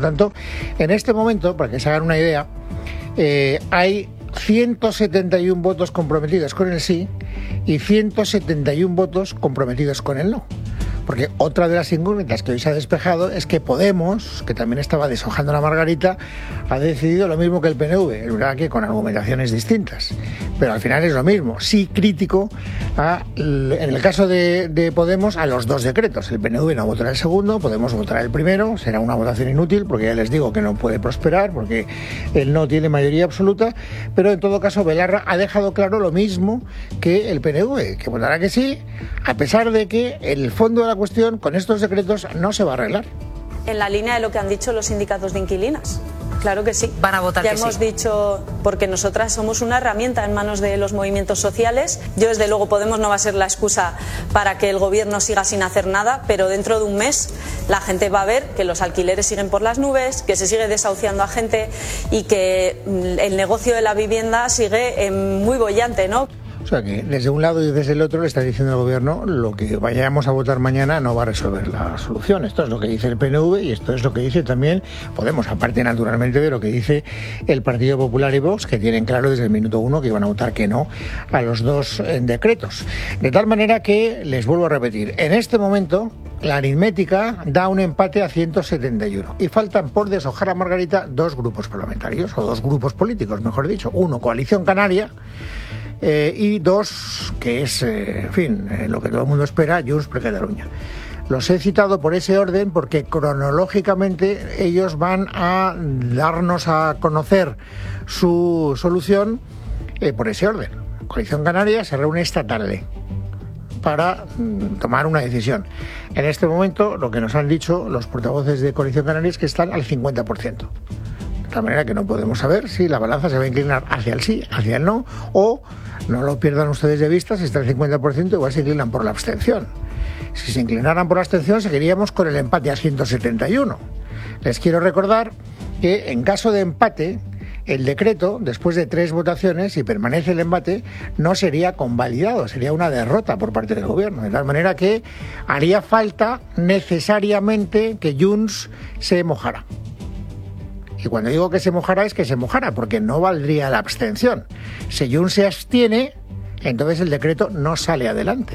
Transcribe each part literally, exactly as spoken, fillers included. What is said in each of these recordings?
Por tanto, en este momento, para que se hagan una idea, eh, hay ciento setenta y uno votos comprometidos con el sí y ciento setenta y uno votos comprometidos con el no. Porque otra de las incógnitas que hoy se ha despejado es que Podemos, que también estaba deshojando la margarita, ha decidido lo mismo que el P N V, es verdad que con argumentaciones distintas, pero al final es lo mismo, sí crítico a, en el caso de, de Podemos, a los dos decretos. El P N V no votará el segundo, Podemos votará el primero, será una votación inútil porque ya les digo que no puede prosperar porque él no tiene mayoría absoluta, pero en todo caso Belarra ha dejado claro lo mismo que el P N V, que votará que sí, a pesar de que el fondo de la cuestión con estos decretos no se va a arreglar. En la línea de lo que han dicho los sindicatos de inquilinas. Claro que sí. Van a votar ya que hemos sí. dicho, porque nosotras somos una herramienta en manos de los movimientos sociales. Yo, desde luego, Podemos no va a ser la excusa para que el gobierno siga sin hacer nada, pero dentro de un mes la gente va a ver que los alquileres siguen por las nubes, que se sigue desahuciando a gente y que el negocio de la vivienda sigue muy boyante, ¿no? O sea que desde un lado y desde el otro le está diciendo al gobierno lo que vayamos a votar mañana no va a resolver la solución. Esto es lo que dice el P N V y esto es lo que dice también Podemos, aparte naturalmente de lo que dice el Partido Popular y Vox, que tienen claro desde el minuto uno que iban a votar que no a los dos eh, decretos. De tal manera que, les vuelvo a repetir, en este momento la aritmética da un empate a ciento setenta y uno y faltan por deshojar a margarita dos grupos parlamentarios, o dos grupos políticos, mejor dicho. Uno, Coalición Canaria, Eh, y dos, que es, eh, en fin, eh, lo que todo el mundo espera, Junts per Catalunya. Los he citado por ese orden porque cronológicamente ellos van a darnos a conocer su solución eh, por ese orden. Coalición Canaria se reúne esta tarde para mm, tomar una decisión. En este momento, lo que nos han dicho los portavoces de Coalición Canaria es que están al cincuenta por ciento. De tal manera que no podemos saber si la balanza se va a inclinar hacia el sí, hacia el no, o, no lo pierdan ustedes de vista, si está el cincuenta por ciento, igual se inclinan por la abstención. Si se inclinaran por la abstención, seguiríamos con el empate a ciento setenta y uno. Les quiero recordar que en caso de empate, el decreto, después de tres votaciones, si permanece el empate, no sería convalidado, sería una derrota por parte del gobierno. De tal manera que haría falta necesariamente que Junts se mojara. Y cuando digo que se mojara es que se mojara, porque no valdría la abstención. Si Junts se abstiene, entonces el decreto no sale adelante.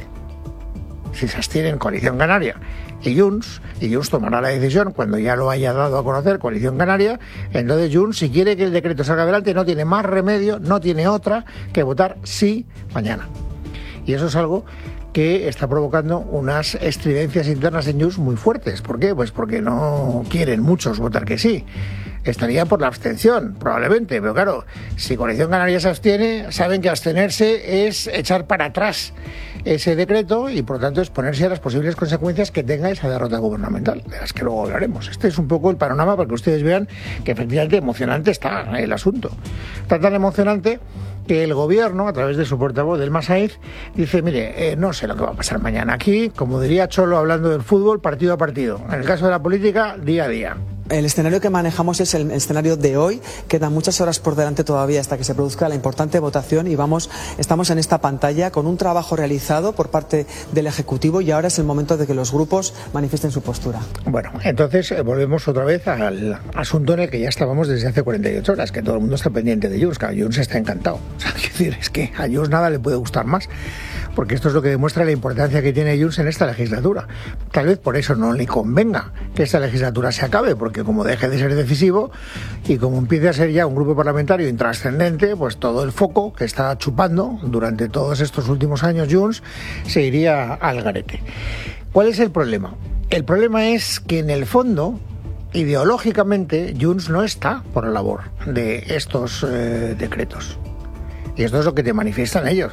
Si se abstienen Coalición Canaria y Junts, y Junts tomará la decisión cuando ya lo haya dado a conocer Coalición Canaria, entonces Junts, si quiere que el decreto salga adelante, no tiene más remedio, no tiene otra que votar sí mañana. Y eso es algo que está provocando unas estridencias internas en Junts muy fuertes. ¿Por qué? Pues porque no quieren muchos votar que sí. Estaría por la abstención, probablemente, pero claro, si Coalición Canaria se abstiene, saben que abstenerse es echar para atrás ese decreto y por lo tanto exponerse a las posibles consecuencias que tenga esa derrota gubernamental, de las que luego hablaremos. Este es un poco el panorama para que ustedes vean que efectivamente emocionante está el asunto. Está tan emocionante que el gobierno, a través de su portavoz, del Masaiz, dice, mire, eh, no sé lo que va a pasar mañana aquí, como diría Cholo hablando del fútbol, partido a partido. En el caso de la política, día a día. El escenario que manejamos es el escenario de hoy. Quedan muchas horas por delante todavía hasta que se produzca la importante votación y vamos, estamos en esta pantalla con un trabajo realizado por parte del Ejecutivo y ahora es el momento de que los grupos manifiesten su postura. Bueno, entonces eh, volvemos otra vez al asunto en el que ya estábamos desde hace cuarenta y ocho horas, que todo el mundo está pendiente de Junts, que a Junts está encantado. O sea, quiero decir, es que a Junts nada le puede gustar más, porque esto es lo que demuestra la importancia que tiene Junts en esta legislatura. Tal vez por eso no le convenga que esta legislatura se acabe, porque que como deje de ser decisivo y como empiece a ser ya un grupo parlamentario intrascendente, pues todo el foco que está chupando durante todos estos últimos años Junts se iría al garete. ¿Cuál es el problema? El problema es que en el fondo, ideológicamente, Junts no está por la labor de estos eh, decretos. Y esto es lo que te manifiestan ellos.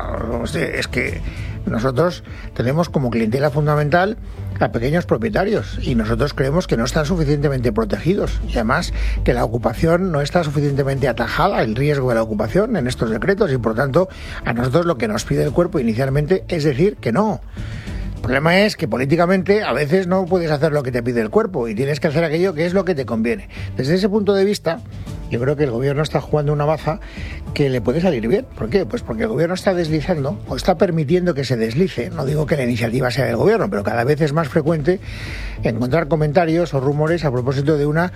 Es que nosotros tenemos como clientela fundamental a pequeños propietarios y nosotros creemos que no están suficientemente protegidos y además que la ocupación no está suficientemente atajada, el riesgo de la ocupación en estos decretos, y por tanto a nosotros lo que nos pide el cuerpo inicialmente es decir que no. El problema es que políticamente a veces no puedes hacer lo que te pide el cuerpo y tienes que hacer aquello que es lo que te conviene. Desde ese punto de vista, yo creo que el gobierno está jugando una baza que le puede salir bien. ¿Por qué? Pues porque el gobierno está deslizando o está permitiendo que se deslice. No digo que la iniciativa sea del gobierno, pero cada vez es más frecuente encontrar comentarios o rumores a propósito de una